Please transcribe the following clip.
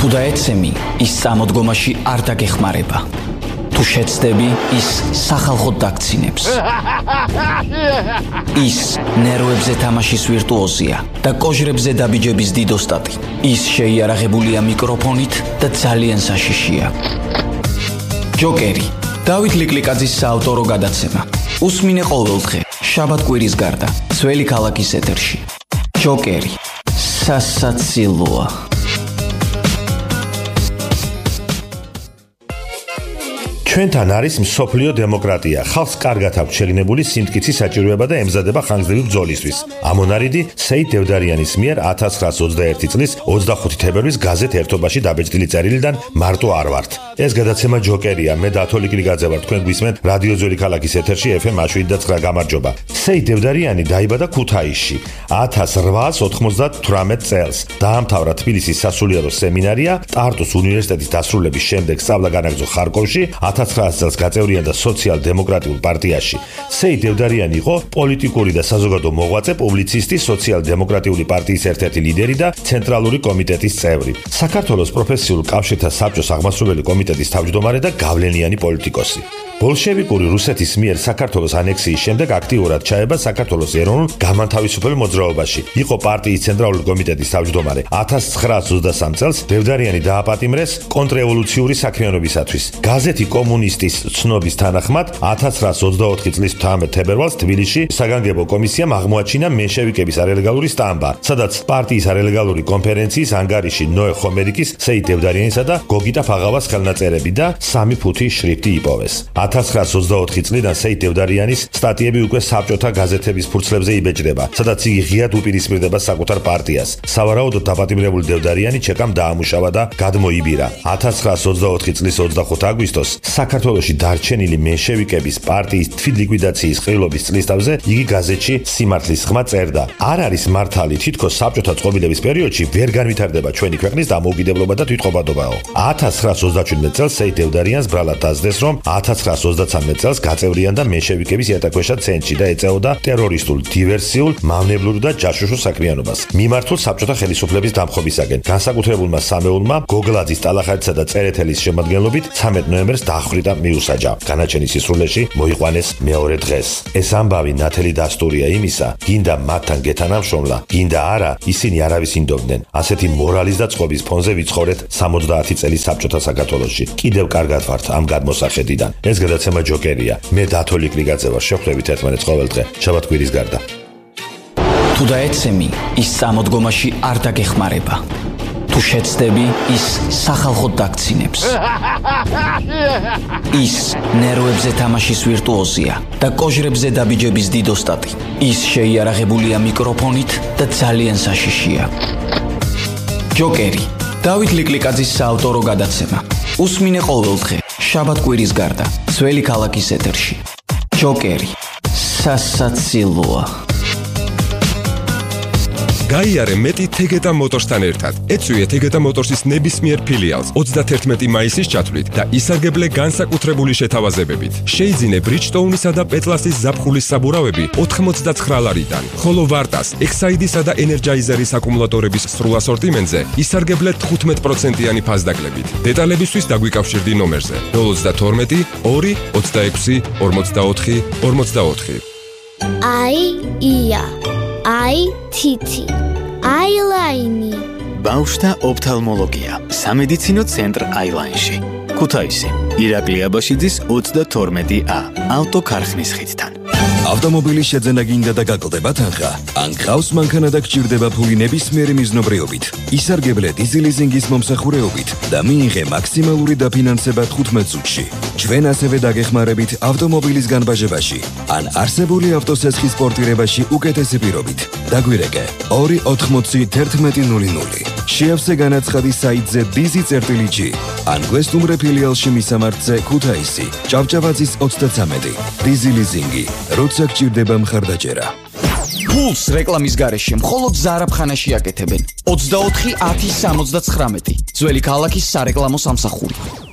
თუ დაეცემი, ის წამოდგომაში არ დაგეხმარება. თუ შეცდები, ის სახალხოდ დაგცინებს. ის ნერვებზე თამაშის ვირტუოზია და კოჟრებზე დაბიჯების დიდოსტატი. ის შეიარაღებულია მიკროფონით და ძალიან საშიშია. ჯოკერი, დავით ლიკლიკაძის საავტორო გადაცემა. უსმინე ყოველდღე, შაბათ-კვირის გარდა, ძველი ქალაქის ეთერში. ჯოკერი, სასაცილოა. ჩვენთან არის მსოფლიო დემოკრატია. ხალხს კარგად აქვს შეგნებული სიმტკიცი საჭიროება და ემზადება ხანგრძლივი ბრძოლისთვის. ამონარიდი სეით დევდარიანის მიერ 1921 წლის 25 თებერვლის გაზეთ ერთობაში დაბეჭდილი წერილიდან მარტო არ ვართ. ეს გადაცემა ჯოკერია. მე დათო ლიკლიკაძე ვარ. თქვენ გვისმენთ რადიო ძველი ქალაქის ეთერში FM 7.9. გამარჯობა. სეით დევდარიანი დაიბადა ქუთაისში 1898 წელს. დაამთავრა თბილისის სასულიერო სემინარია, ტარტუს უნივერსიტეტის დასრულების შემდეგ სწავლა განაგრძო ხარკოვში, 1900 წელს გაწევრიანდა სოციალ-დემოკრატიულ პარტიაში. სეით დევდარიანი იყო პოლიტიკური და საზოგადო მოღვაწე, პუბლიცისტი, სოციალ-დემოკრატიული პარტიის ერთ-ერთი ლიდერი და ცენტრალური კომიტეტის წევრი. საქართველოს პროფესიულ კავშირთა საბჭოს აღმასრულებელი კომიტეტის თავმჯდომარე და გავლენიანი პოლიტიკოსი. ბოლშევიკური რუსეთის მიერ საქართველოს ანექსიის შემდეგ აქტიურად ჩაება საქართველოს ეროვნულ გამანთავისუფლებელ მოძრაობაში. იყო პარტიის ცენტრალური კომიტეტის თავმჯდომარე. 1923 წელს დევდარიანი დააპატიმრეს კონტრრევოლუციური საქმიანობისათვის. გაზეთი კომუნისტის ცნობის თანახმად 1924 წლის 18 თებერვალს თბილისში საგანგებო კომისიამ აღმოაჩინა მენშევიკების არალეგალური სტამბა, სადაც პარტიის არალეგალური კონფერენციის ანგარიში ნოე ხომერიკის, სეით დევდარიანისა და გოგიტა ფაღავას ხელნაწერები და 3 ფუთი შრიფტი იპოვეს. 1924 წლიდან სეით დევდარიანის სტატიები უკვე საბჭოთა გაზეთების ფურცლებზე იბეჭდება, სადაც იგი ღიად უპირისპირდება საკუთარ პარტიას. სავარაუდოდ დაპატიმრებული დევდარიანი ჩეკამ დაამუშავა და გადმოიბირა. 1924 წლის 25 აგვისტოს საქართველოში დარჩენილი მენშევიკების პარტიის თვითლიკვიდაციის ყრილობის წლისთავზე იგი გაზეთში სიმართლის ხმა წერდა. არ არის მართალი, თითქოს საბჭოთა წყობილების პერიოდში ვერ განვითარდება ჩვენი ქვეყნის დამოუკიდებლობა და თვითყოფადობაო. 1927 წელს სეით დევდარიანს ბრალად დასდეს, რომ 1933 წელს გაწევრიანდა მენშევიკების იატაკქვეშა ცენტრში და ეწეოდა ტერორისტულ, დივერსიულ, მავნებლურ და ჯაშუშურ საქმიანობას. მიმართულ საბჭოთა ხელისუფლების დამხობისაგან. განსაკუთრებულმა სამეულმა გოგლაძის, ტალახათისა და წერეთელის შემადგენლობით 13 ნოემბერს დახვრიტა მიუსაჯა. განაჩენის სისრულეში მოიყვანეს მეორე დღეს. ეს ამბავი ნათელი დასტურია იმისა, გინდა მათთან გეთანამშრომლა, გინდა არა, ისინი არავის ინდობდნენ. ასეთი მორალის და წყობის ფონზე ვიცხოვრეთ 70 წელი საბჭოთა საქართველოში. კიდევ კარგად ვართ ამ გადმოსახედიდან. ეს გადაცემა ჯოკერია. მე დათო ლიკლიკაძე ვარ. შევხვდებით ერთმანეთს ყოველდღე, შაბათ-კვირის გარდა. თუ დაეცემი, ის წამოდგომაში არ დაგეხმარება. თუ შეცდები, ის სახალხოდ დაგცინებს. ის ნერვებზე თამაშის ვირტუოზია და კოჟრებზე დაბიჯების დიდოსტატი. ის შეიარაღებულია მიკროფონით და ძალიან საშიშია. ჯოკერი, დავით ლიკლიკაძის საავტორო გადაცემა. უსმინე ყოველდღე, შაბათ-კვირის გარდა, ძველი ქალაქის ეთერში. ჯოკერი, სასაცილოა. გაიარე მეტი თეგეტა მოტორსთან ერთად. ეწვიეთ თეგეტა მოტორსის ნებისმიერ ფილიალს 31 მაისის ჩათვლით და ისარგებლე განსაკუთრებული შეთავაზებებით. შეიძინე ბრიჯტოუნისა და პეტლასის ზაფხულის საბურავები 89 ლარიდან, ხოლო ვარტას, ექსაიდისა და ენერჯაიზერის აკუმულატორების სრულ ასორტიმენტზე ისარგებლე 15%-იანი ფასდაკლებით. დეტალებისთვის დაგვიკავშირდი ნომერზე 032 2 26 44 44. ია თითი აილაინი ბავშვთა ოფთალმოლოგია სამედიცინო ცენტრ აილაინში ქუთაისი ირაკლი აბაშიძის 32A ავტოქარხნის ხიდთან. ავტომობილის შეძენა გინდა და გაკლდება თანხა? ან გყავს მანქანა და გჭირდება ფული ნებისმიერი მიზნობრიობით? ისარგებლე დიზელიზინგის მომსახურეობით და მიიღე მაქსიმალური დაფინანსება 15 წუთში. ჩვენ ასევე დაგეხმარებით ავტომობილის განბაჟებაში ან არსებული ავტოსესხის პორტირებაში უკეთესი პირობით. დაგვირეკე 280 შეავსე განაცხადი საიტზე dizi.gi ან გვესტუმრე ფილიალში მისამართზე ქუთაისი ჭავჭავაძის 33 დიზელიზინგი როცა გჭირდება მხარდაჭერა. ფულს რეკლამის გარეშე მხოლოდ ზარაფხანაში აკეთებენ. 24 10 79 ძველი ქალაქის სარეკლამო სამსახური.